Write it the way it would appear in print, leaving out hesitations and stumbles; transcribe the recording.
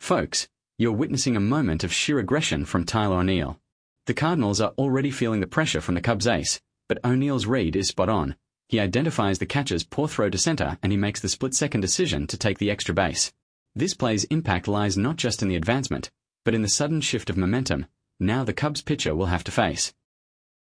Folks, you're witnessing a moment of sheer aggression from Tyler O'Neill. The Cardinals are already feeling the pressure from the Cubs ace, but O'Neill's read is spot on. He identifies the catcher's poor throw to center and he makes the split-second decision to take the extra base. This play's impact lies not just in the advancement, but in the sudden shift of momentum now the Cubs pitcher will have to face.